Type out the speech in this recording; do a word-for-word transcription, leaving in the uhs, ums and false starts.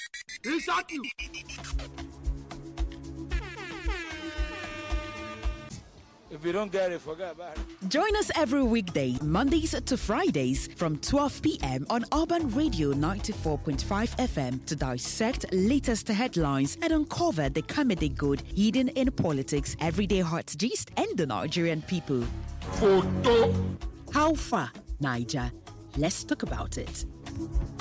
He shot you. If you don't get it, forget about it. Join us every weekday, Mondays to Fridays from twelve p.m. on Urban Radio ninety-four point five F M to dissect latest headlines and uncover the comedy good hidden in politics, everyday hot gist, and the Nigerian people. Photo. How far, Niger? Let's talk about it.